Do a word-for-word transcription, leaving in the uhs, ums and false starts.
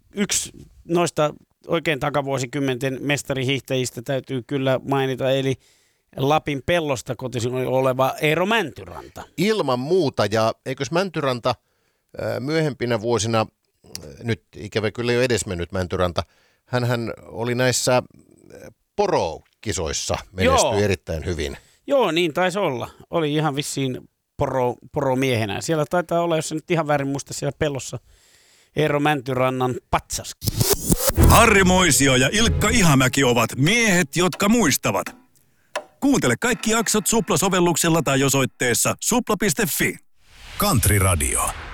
yksi noista oikein takavuosikymmenten mestarihiihtäjistä täytyy kyllä mainita, eli Lapin Pellosta kotisin oleva Eero Mäntyranta. Ilman muuta, ja eikös Mäntyranta myöhempinä vuosina, nyt ikävä kyllä jo edesmennyt Mäntyranta, hänhän oli näissä porokisoissa menestyi erittäin hyvin. Joo, niin taisi olla. Oli ihan vissiin poro, poromiehenä. Siellä taitaa olla, jos se nyt ihan väärin muista, siellä Pellossa Eero Mäntyrannan patsas. Harri Moisio ja Ilkka Ihamäki ovat miehet, jotka muistavat. Kuuntele kaikki jaksot Supla-sovelluksella tai osoitteessa supla piste fi. Country Radio.